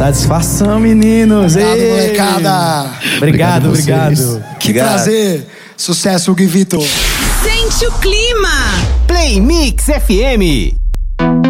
Satisfação, meninos. Obrigado, molecada. Obrigado. Que prazer. Sucesso, Gui Vitor. Sente o clima. Play Mix FM.